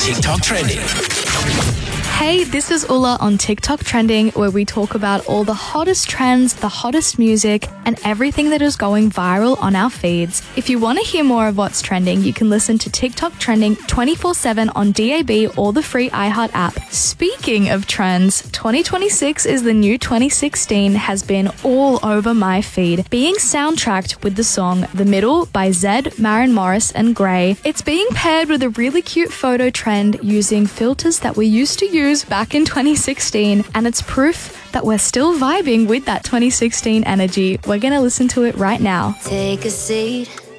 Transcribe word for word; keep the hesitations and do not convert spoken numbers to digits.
TikTok Trending. Hey, this is Ulla on TikTok Trending, where we talk about all the hottest trends, the hottest music, and everything that is going viral on our feeds. If you want to hear more of what's trending, you can listen to TikTok Trending twenty-four seven on D A B or the free iHeart app. Speaking of trends, twenty twenty-six is the new twenty sixteen has been all over my feed, being soundtracked with the song The Middle by Zedd, Maren Morris, and Grey. It's being paired with a really cute photo trend using filters that we used to use back in twenty sixteen, and it's proof that we're still vibing with that twenty sixteen energy. We're gonna listen to it right now. Take a seat,